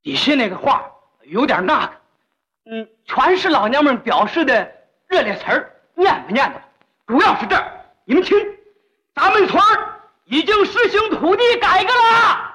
底下那个话有点那个，全是老娘们表示的热烈词儿，念吧念吧。主要是这儿，你们听，咱们村儿已经实行土地改革了。